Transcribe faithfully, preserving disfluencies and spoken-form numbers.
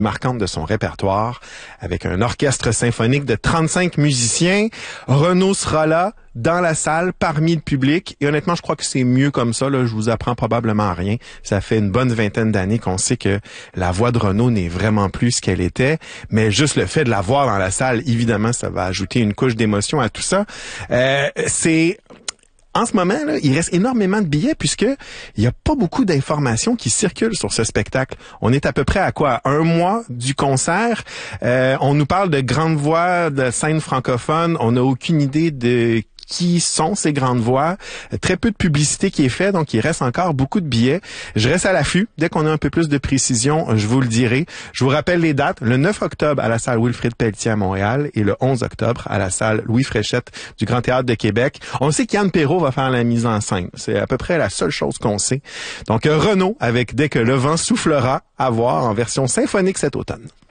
marquante de son répertoire, avec un orchestre symphonique de trente-cinq musiciens. Renaud sera là, dans la salle, parmi le public. Et honnêtement, je crois que c'est mieux comme ça. Là, je vous apprends probablement rien. Ça fait une bonne vingtaine d'années qu'on sait que la voix de Renaud n'est vraiment plus ce qu'elle était. Mais juste le fait de la voir dans la salle, évidemment, ça va ajouter une couche d'émotion à tout ça. Euh, c'est... En ce moment, là, il reste énormément de billets puisque il y a pas beaucoup d'informations qui circulent sur ce spectacle. On est à peu près à quoi? Un mois du concert. Euh, on nous parle de grandes voix, de scènes francophones. On n'a aucune idée de qui sont ces grandes voix. Très peu de publicité qui est faite, donc il reste encore beaucoup de billets. Je reste à l'affût. Dès qu'on a un peu plus de précision, je vous le dirai. Je vous rappelle les dates. Le neuf octobre à la salle Wilfrid Pelletier à Montréal et le onze octobre à la salle Louis Fréchette du Grand Théâtre de Québec. On sait qu'Yann Perrault va faire la mise en scène. C'est à peu près la seule chose qu'on sait. Donc Renaud avec Dès que le vent soufflera, à voir en version symphonique cet automne.